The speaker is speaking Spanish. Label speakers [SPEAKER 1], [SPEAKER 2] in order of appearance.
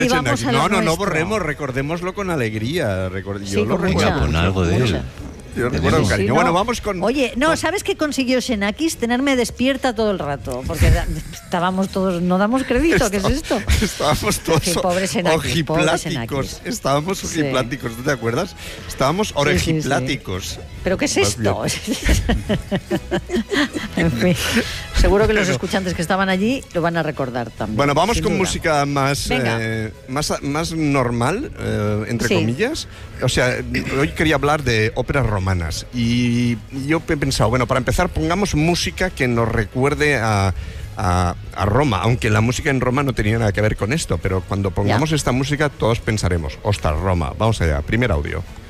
[SPEAKER 1] vamos a lo
[SPEAKER 2] no
[SPEAKER 1] nuestro.
[SPEAKER 2] borremos, recordémoslo con alegría.
[SPEAKER 1] Sí,
[SPEAKER 2] Yo lo
[SPEAKER 1] con
[SPEAKER 2] recuerdo.
[SPEAKER 1] mucha,
[SPEAKER 3] con algo de
[SPEAKER 1] mucha.
[SPEAKER 3] él.
[SPEAKER 2] Yo recuerdo con cariño.
[SPEAKER 1] Sí,
[SPEAKER 2] Bueno,
[SPEAKER 1] no.
[SPEAKER 2] vamos con...
[SPEAKER 1] Oye, no, ¿sabes qué consiguió Xenakis? Tenerme despierta todo el rato, porque estábamos todos, no damos crédito, ¿qué es esto?
[SPEAKER 2] Estábamos todos
[SPEAKER 1] Sí, pobre Xenakis, pobre
[SPEAKER 2] ojipláticos.
[SPEAKER 1] Xenakis.
[SPEAKER 2] Estábamos
[SPEAKER 1] Sí.
[SPEAKER 2] ojipláticos, ¿tú te acuerdas? Estábamos orejipláticos.
[SPEAKER 1] ¿Pero qué es
[SPEAKER 2] Más
[SPEAKER 1] esto? En fin, seguro que los escuchantes que estaban allí lo van a recordar también.
[SPEAKER 2] Bueno, vamos
[SPEAKER 1] sin
[SPEAKER 2] con
[SPEAKER 1] duda.
[SPEAKER 2] música más,
[SPEAKER 1] Venga.
[SPEAKER 2] más normal, entre
[SPEAKER 1] Sí.
[SPEAKER 2] comillas. O sea, hoy quería hablar de óperas romanas. Y yo he pensado, bueno, para empezar, pongamos música que nos recuerde a Roma, aunque la música en Roma no tenía nada que ver con esto, pero cuando pongamos esta música todos pensaremos, ostras, Roma. Vamos allá, primer audio.